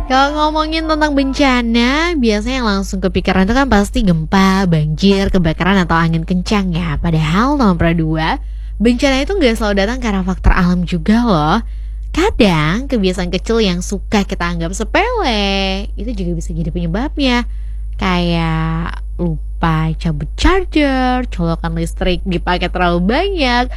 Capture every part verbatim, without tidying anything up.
Kalau ngomongin tentang bencana, biasanya yang langsung kepikiran itu kan pasti gempa, banjir, kebakaran atau angin kencang ya. Padahal nomor dua, bencana itu nggak selalu datang karena faktor alam juga loh. Kadang kebiasaan kecil yang suka kita anggap sepele itu juga bisa jadi penyebabnya. Kayak lupa cabut charger, colokan listrik dipakai terlalu banyak,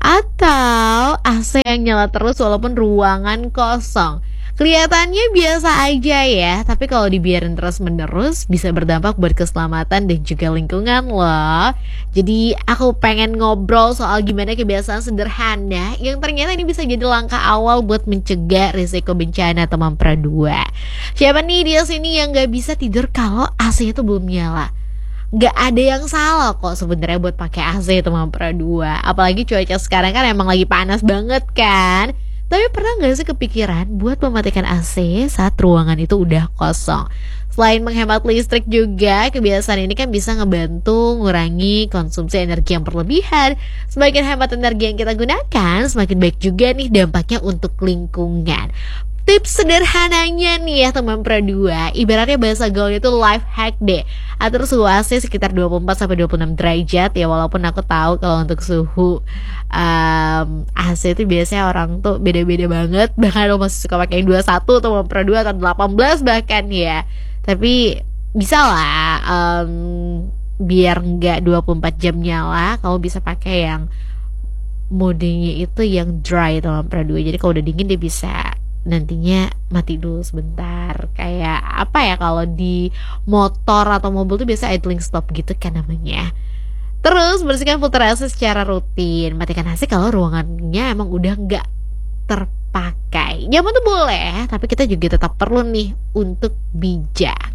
atau A C yang nyala terus walaupun ruangan kosong. Kelihatannya biasa aja ya, tapi kalau dibiarin terus-menerus bisa berdampak buat keselamatan dan juga lingkungan loh. Jadi aku pengen ngobrol soal gimana kebiasaan sederhana yang ternyata ini bisa jadi langkah awal buat mencegah risiko bencana atau Mampra dua. Siapa nih di sini yang gak bisa tidur kalau A C itu belum nyala? Gak ada yang salah kok sebenarnya buat pakai A C itu Mampra dua. Apalagi cuaca sekarang kan emang lagi panas banget kan. Tapi pernah gak sih kepikiran buat mematikan A C saat ruangan itu udah kosong? Selain menghemat listrik juga, kebiasaan ini kan bisa ngebantu ngurangi konsumsi energi yang berlebihan. Semakin hemat energi yang kita gunakan, semakin baik juga nih dampaknya untuk lingkungan. Tips sederhananya nih ya teman Pra dua, ibaratnya bahasa gaulnya itu life hack deh. Atur suhu A C sekitar dua puluh empat sampai dua puluh enam derajat ya, walaupun aku tahu kalau untuk suhu um, A C itu biasanya orang tuh beda-beda banget. Bahkan aku masih suka pakai yang dua puluh satu teman Pra dua atau delapan belas bahkan ya. Tapi bisa lah um, biar nggak dua puluh empat jam nyala, kamu bisa pakai yang modenya itu yang dry teman Pra dua. Jadi kalau udah dingin dia bisa nantinya mati dulu sebentar. Kayak apa ya, kalau di motor atau mobil tuh biasa idling stop gitu kan namanya. Terus bersihkan filter A C secara rutin. Matikan A C kalau ruangannya emang udah nggak terpakai. Nyaman tuh boleh, tapi kita juga tetap perlu nih untuk bijak.